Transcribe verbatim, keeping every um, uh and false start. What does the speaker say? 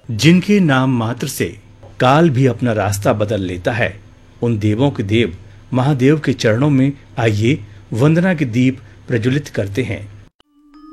जिनके नाम मात्र से काल भी अपना रास्ता बदल लेता है, उन देवों के देव महादेव के चरणों में आइए वंदना के दीप प्रज्वलित करते हैं।